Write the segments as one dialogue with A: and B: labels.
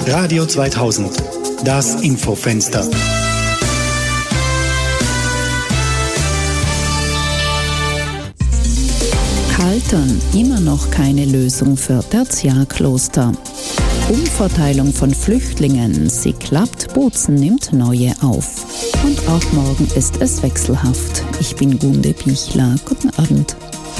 A: Radio 2000, das Infofenster.
B: Kaltern, immer noch keine Lösung für Tertiarkloster. Umverteilung von Flüchtlingen, sie klappt, Bozen nimmt neue auf. Und auch morgen ist es wechselhaft. Ich bin Gunde Pichler. Guten Abend.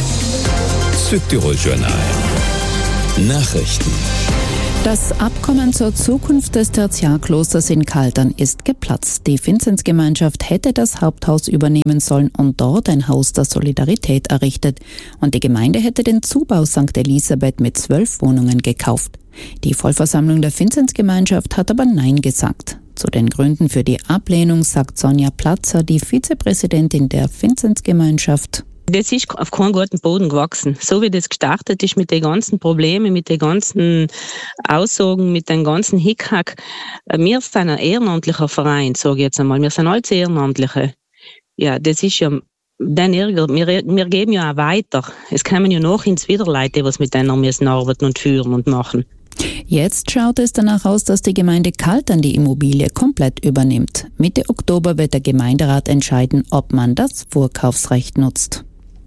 C: Südtirol Journal. Nachrichten.
B: Das Abkommen zur Zukunft des Tertiarklosters in Kaltern ist geplatzt. Die Vinzenzgemeinschaft hätte das Haupthaus übernehmen sollen und dort ein Haus der Solidarität errichtet. Und die Gemeinde hätte den Zubau St. Elisabeth mit 12 Wohnungen gekauft. Die Vollversammlung der Vinzenzgemeinschaft hat aber Nein gesagt. Zu den Gründen für die Ablehnung sagt Sonja Platzer, die Vizepräsidentin der Vinzenzgemeinschaft.
D: Das ist auf keinen guten Boden gewachsen. So wie das gestartet ist mit den ganzen Problemen, mit den ganzen Aussagen, mit den ganzen Hickhack. Wir sind ein ehrenamtlicher Verein, sage ich jetzt einmal. Wir sind alles Ehrenamtliche. Ja, das ist ja den Ärger. Wir geben ja auch weiter. Es kommen ja noch ins wieder Leute, was mit denen müssen arbeiten und führen und machen.
B: Jetzt schaut es danach aus, dass die Gemeinde Kaltern die Immobilie komplett übernimmt. Mitte Oktober wird der Gemeinderat entscheiden, ob man das Vorkaufsrecht nutzt.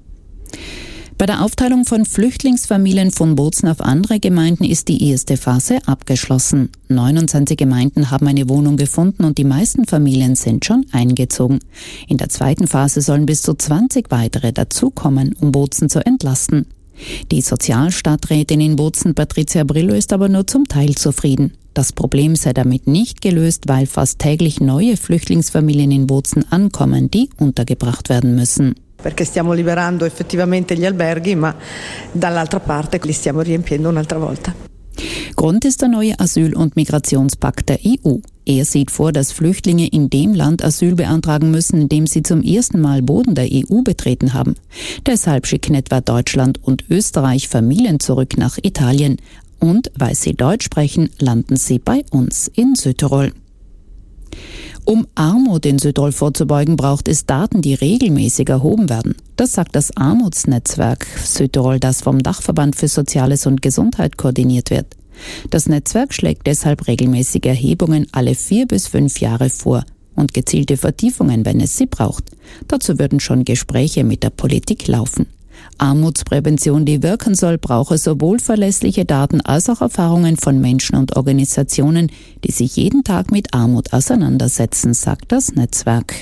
B: Bei der Aufteilung von Flüchtlingsfamilien von Bozen auf andere Gemeinden ist die erste Phase abgeschlossen. 29 Gemeinden haben eine Wohnung gefunden und die meisten Familien sind schon eingezogen. In der zweiten Phase sollen bis zu 20 weitere dazukommen, um Bozen zu entlasten. Die Sozialstadträtin in Bozen, Patricia Brillo, ist aber nur zum Teil zufrieden. Das Problem sei damit nicht gelöst, weil fast täglich neue Flüchtlingsfamilien in Bozen ankommen, die untergebracht werden müssen.
E: Perché stiamo liberando effettivamente gli alberghi, ma dall'altra parte li stiamo riempiendo un'altra volta.
B: Grund ist der neue Asyl- und Migrationspakt der EU. Er sieht vor, dass Flüchtlinge in dem Land Asyl beantragen müssen, in dem sie zum ersten Mal Boden der EU betreten haben. Deshalb schicken etwa Deutschland und Österreich Familien zurück nach Italien. Und weil sie Deutsch sprechen, landen sie bei uns in Südtirol. Um Armut in Südtirol vorzubeugen, braucht es Daten, die regelmäßig erhoben werden. Das sagt das Armutsnetzwerk Südtirol, das vom Dachverband für Soziales und Gesundheit koordiniert wird. Das Netzwerk schlägt deshalb regelmäßige Erhebungen alle 4 bis 5 Jahre vor und gezielte Vertiefungen, wenn es sie braucht. Dazu würden schon Gespräche mit der Politik laufen. Armutsprävention, die wirken soll, brauche sowohl verlässliche Daten als auch Erfahrungen von Menschen und Organisationen, die sich jeden Tag mit Armut auseinandersetzen, sagt das Netzwerk.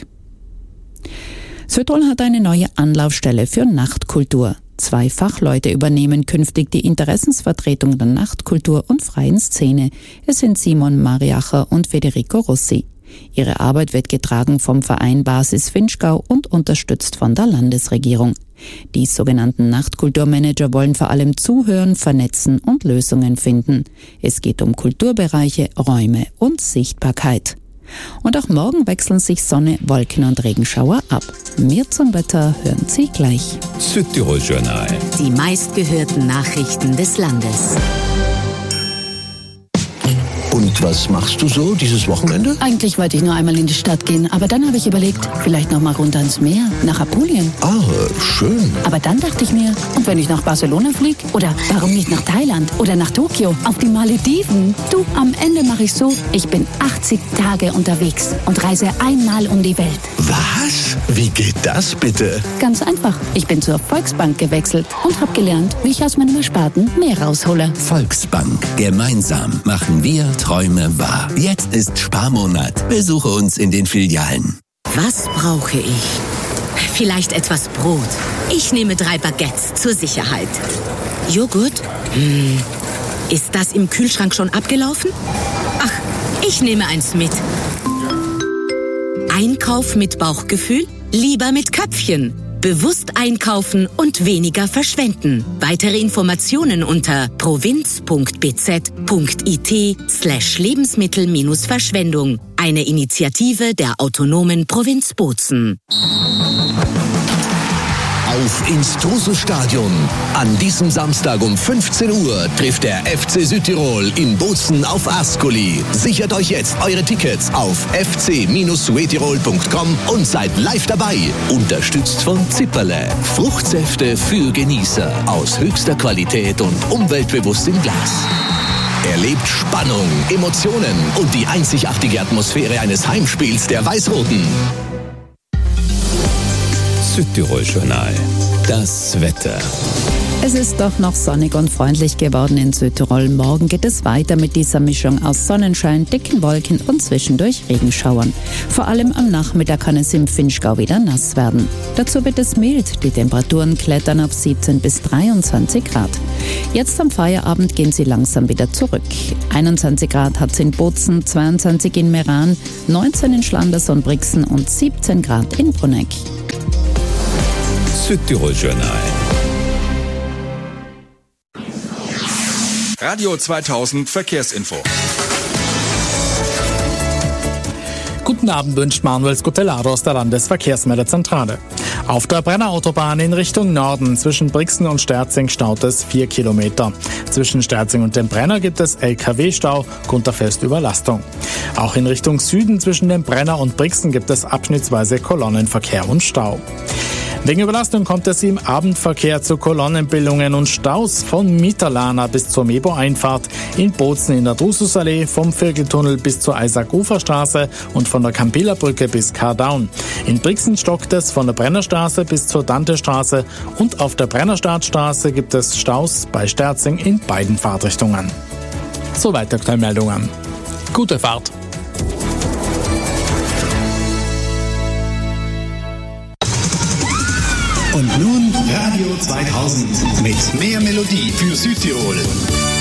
B: Südtirol hat eine neue Anlaufstelle für Nachtkultur. 2 Fachleute übernehmen künftig die Interessensvertretung der Nachtkultur und freien Szene. Es sind Simon Mariacher und Federico Rossi. Ihre Arbeit wird getragen vom Verein Basis Vinschgau und unterstützt von der Landesregierung. Die sogenannten Nachtkulturmanager wollen vor allem zuhören, vernetzen und Lösungen finden. Es geht um Kulturbereiche, Räume und Sichtbarkeit. Und auch morgen wechseln sich Sonne, Wolken und Regenschauer ab. Mehr zum Wetter hören Sie gleich.
C: Südtirol Journal.
F: Die meistgehörten Nachrichten des Landes.
G: Und was machst du so dieses Wochenende?
H: Eigentlich wollte ich nur einmal in die Stadt gehen, aber dann habe ich überlegt, vielleicht noch mal runter ins Meer, nach Apulien.
G: Ah, schön.
H: Aber dann dachte ich mir, und wenn ich nach Barcelona fliege? Oder warum nicht nach Thailand oder nach Tokio, auf die Malediven? Du, am Ende mache ich so, ich bin 80 Tage unterwegs und reise einmal um die Welt.
G: Was? Wie geht das bitte?
H: Ganz einfach. Ich bin zur Volksbank gewechselt und habe gelernt, wie ich aus meinem Ersparten mehr raushole.
C: Volksbank. Gemeinsam machen wir Träume wahr. Jetzt ist Sparmonat. Besuche uns in den Filialen.
F: Was brauche ich? Vielleicht etwas Brot. Ich nehme 3 Baguettes zur Sicherheit. Joghurt? Ist das im Kühlschrank schon abgelaufen? Ach, ich nehme eins mit. Einkauf mit Bauchgefühl? Lieber mit Köpfchen. Bewusst einkaufen und weniger verschwenden. Weitere Informationen unter provinz.bz.it/Lebensmittel-Verschwendung. Eine Initiative der autonomen Provinz Bozen.
G: Auf ins Trusel-Stadion. An diesem Samstag um 15 Uhr trifft der FC Südtirol in Bozen auf Ascoli. Sichert euch jetzt eure Tickets auf fc-südtirol.com und seid live dabei. Unterstützt von Zipperle. Fruchtsäfte für Genießer aus höchster Qualität und umweltbewusst im Glas. Erlebt Spannung, Emotionen und die einzigartige Atmosphäre eines Heimspiels der Weiß-Roten.
C: Südtirol-Journal. Das Wetter.
B: Es ist doch noch sonnig und freundlich geworden in Südtirol. Morgen geht es weiter mit dieser Mischung aus Sonnenschein, dicken Wolken und zwischendurch Regenschauern. Vor allem am Nachmittag kann es im Vinschgau wieder nass werden. Dazu wird es mild. Die Temperaturen klettern auf 17 bis 23 Grad. Jetzt am Feierabend gehen sie langsam wieder zurück. 21 Grad hat es in Bozen, 22 in Meran, 19 in Schlanders und Brixen und 17 Grad in Bruneck.
C: Südtirol-Journal.
I: Radio 2000 Verkehrsinfo.
J: Guten Abend wünscht Manuel Scutellaro aus der Landesverkehrsmeldezentrale. Auf der Brennerautobahn in Richtung Norden zwischen Brixen und Sterzing staut es 4 Kilometer. Zwischen Sterzing und dem Brenner gibt es LKW-Stau, Grund der Festüberlastung. Auch in Richtung Süden zwischen dem Brenner und Brixen gibt es abschnittsweise Kolonnenverkehr und Stau. Wegen Überlastung kommt es im Abendverkehr zu Kolonnenbildungen und Staus von Mitterlana bis zur Mebo-Einfahrt, in Bozen in der Drususallee, vom Vierteltunnel bis zur Isaac-Ufer-Straße und von der Campilla-Brücke bis Kardaun. In Brixen stockt es von der Brennerstraße bis zur Dantestraße und auf der Brennerstartstraße gibt es Staus bei Sterzing in beiden Fahrtrichtungen. Soweit aktuelle Meldungen. Gute Fahrt!
A: Und nun Radio 2000 mit mehr Melodie für Südtirol.